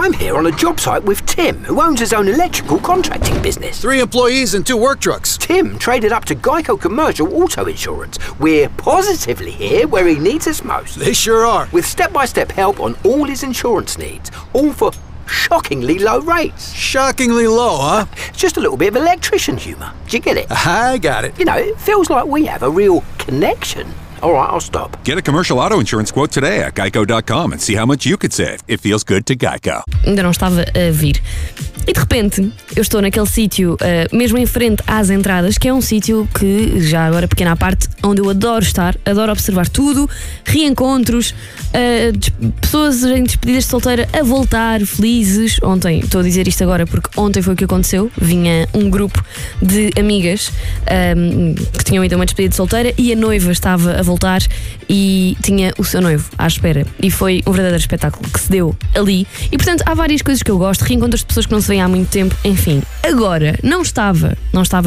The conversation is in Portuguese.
I'm here on a job site with Tim, who owns his own electrical contracting business. 3 employees and 2 work trucks. Tim traded up to Geico Commercial Auto Insurance. We're positively here where he needs us most. They sure are. With step-by-step help on all his insurance needs, all for shockingly low rates. Shockingly low, huh? It's just a little bit of electrician humour. Do you get it? I got it. You know, it feels like we have a real connection. All right, I'll stop. Get a commercial auto insurance quote today at geico.com and see how much you could save. It feels good to Geico. Ainda não estava a vir. E de repente, eu estou naquele sítio, mesmo em frente às entradas, que é um sítio que, já agora pequena à parte, onde eu adoro estar, adoro observar tudo, reencontros, pessoas em despedidas de solteira a voltar felizes. Ontem, estou a dizer isto agora porque ontem foi o que aconteceu, vinha um grupo de amigas que tinham ido a uma despedida de solteira e a noiva estava a voltar e tinha o seu noivo à espera. E foi um verdadeiro espetáculo que se deu ali. E portanto, há várias coisas que eu gosto, reencontros de pessoas que não se veem há muito tempo, enfim. Agora, não estava